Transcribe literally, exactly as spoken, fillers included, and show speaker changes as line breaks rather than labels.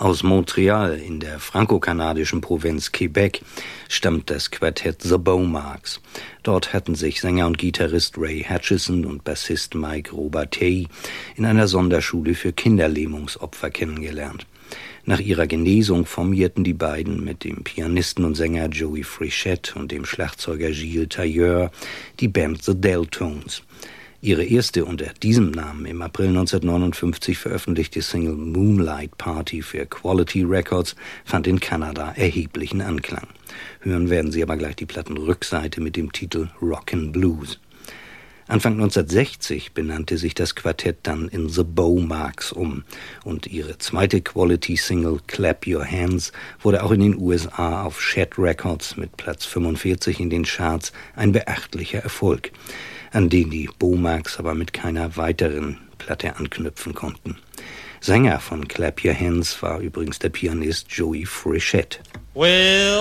Aus Montreal in der franco-kanadischen Provinz Quebec stammt das Quartett The Beaumarks. Dort hatten sich Sänger und Gitarrist Ray Hutchison und Bassist Mike Robertet in einer Sonderschule für Kinderlähmungsopfer kennengelernt. Nach ihrer Genesung formierten die beiden mit dem Pianisten und Sänger Joey Frechette und dem Schlagzeuger Gilles Tailleur die Band The Deltones. Ihre erste unter diesem Namen im April neunzehnhundertneunundfünfzig veröffentlichte Single Moonlight Party für Quality Records fand in Kanada erheblichen Anklang. Hören werden Sie aber gleich die Plattenrückseite mit dem Titel Rockin' Blues. Anfang neunzehnhundertsechzig benannte sich das Quartett dann in The Beaumarks um und ihre zweite Quality-Single Clap Your Hands wurde auch in den U S A auf Shed Records mit Platz fünfundvierzig in den Charts ein beachtlicher Erfolg, an den die Beaumarks aber mit keiner weiteren Platte anknüpfen konnten. Sänger von Clap Your Hands war übrigens der Pianist Joey Frechette.
Well,